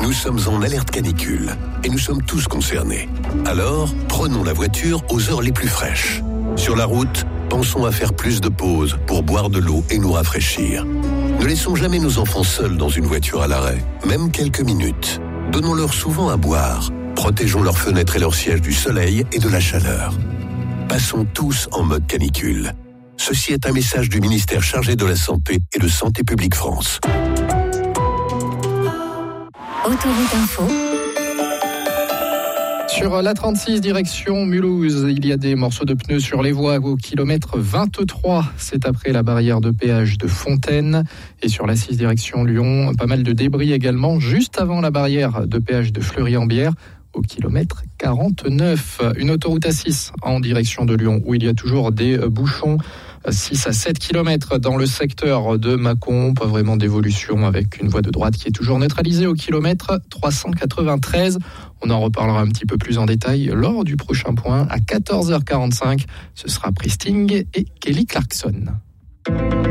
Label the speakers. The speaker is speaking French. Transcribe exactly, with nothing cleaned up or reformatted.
Speaker 1: Nous sommes en alerte canicule et nous sommes tous concernés. Alors, prenons la voiture aux heures les plus fraîches. Sur la route, pensons à faire plus de pauses pour boire de l'eau et nous rafraîchir. Ne laissons jamais nos enfants seuls dans une voiture à l'arrêt, même quelques minutes. Donnons-leur souvent à boire. Protégeons leurs fenêtres et leurs sièges du soleil et de la chaleur. Passons tous en mode canicule. Ceci est un message du ministère chargé de la Santé et de Santé publique France.
Speaker 2: Autoroute Info.
Speaker 3: Sur la trente-six, direction Mulhouse, il y a des morceaux de pneus sur les voies au kilomètre vingt-trois. C'est après la barrière de péage de Fontaine. Et sur la six, direction Lyon, pas mal de débris également, juste avant la barrière de péage de Fleury-en-Bière, au kilomètre quarante-neuf. Une autoroute A six en direction de Lyon, où il y a toujours des bouchons. six à sept kilomètres dans le secteur de Mâcon, pas vraiment d'évolution avec une voie de droite qui est toujours neutralisée au kilomètre trois cent quatre-vingt-treize. On en reparlera un petit peu plus en détail lors du prochain point à quatorze heures quarante-cinq. Ce sera Priesting et Kelly Clarkson.